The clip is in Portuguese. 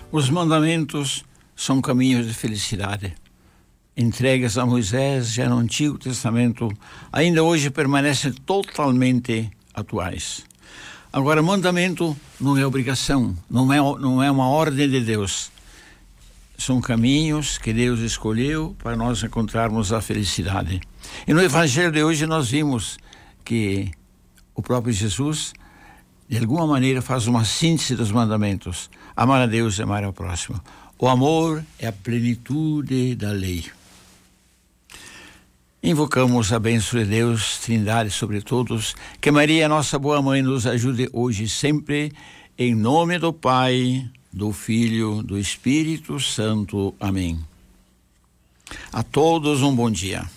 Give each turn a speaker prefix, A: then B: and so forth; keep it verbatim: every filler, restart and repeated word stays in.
A: Os mandamentos são caminhos de felicidade. Entregues a Moisés já no Antigo Testamento, ainda hoje permanecem totalmente atuais. Agora, mandamento não é obrigação, não é, não é uma ordem de Deus. São caminhos que Deus escolheu para nós encontrarmos a felicidade. E no Evangelho de hoje nós vimos que o próprio Jesus, de alguma maneira, faz uma síntese dos mandamentos. Amar a Deus e amar ao próximo. O amor é a plenitude da lei. Invocamos a bênção de Deus, Trindade sobre todos, que Maria, nossa boa mãe, nos ajude hoje e sempre, em nome do Pai, do Filho, do Espírito Santo. Amém. A todos um bom dia.